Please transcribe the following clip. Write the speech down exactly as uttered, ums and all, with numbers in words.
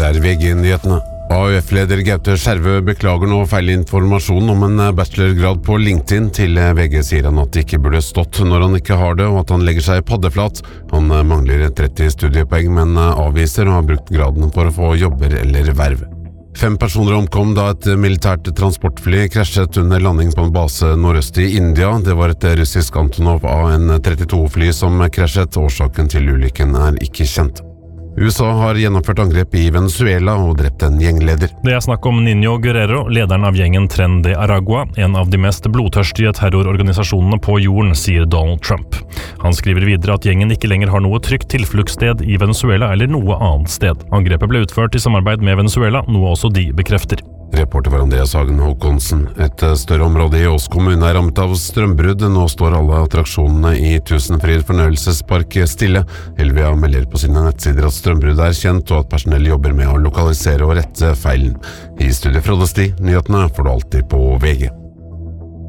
er V G-nyhetene. A U F-leder Gaute Skjervø beklager nå feilinformasjon om en bachelorgrad på LinkedIn. Til V G sier han at det ikke burde stått når han ikke har det, og at han legger seg paddeflat. Han mangler tretti studiepoeng, men avviser og har brukt graden for å få jobber eller verv. Fem personer omkom da et militært transportfly krasjet under landing på en base nordøst i India. Det var et russisk Antonov A N trettito-fly som krasjet. Årsaken til ulykken er ikke kjent. U S A har gjennomført angrep i Venezuela og drept en gjengleder. Det er snakk om Niño Guerrero, lederen av gjengen Tren de Aragua, en av de mest blodtørstige terrororganisasjonene på jorden, sier Donald Trump. Han skriver videre at gjengen ikke lenger har noe trygt tilfluktssted i Venezuela eller noe annet sted. Angrepet ble utført i samarbeid med Venezuela, noe også de bekrefter. Reporter var Andreas Hagen Håkonsen. Et større område i Ås kommune er rammet av strømbrudd. Nå står alle attraksjonene i Tusenfryd fornøyelsespark stille. Elvia melder på sine nettsider at strømbruddet er kjent, og at personell jobber med å lokalisere og rette feilen. I studiet Frode Sti, nyhetene får du alltid på V G.